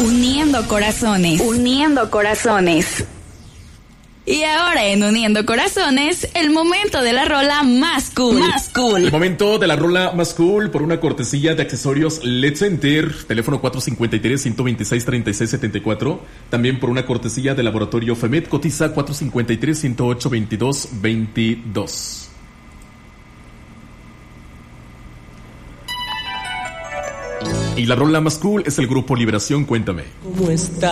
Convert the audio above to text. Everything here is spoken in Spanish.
Uniendo corazones. Uniendo corazones. Y ahora en Uniendo Corazones, el momento de la rola más cool. Más cool. El momento de la rola más cool por una cortesía de accesorios Let's Center, teléfono 453-126-3674. También por una cortesía de laboratorio FEMET, cotiza 453-108-2222. Y la rola más cool es el grupo Liberación, Cuéntame. ¿Cómo está?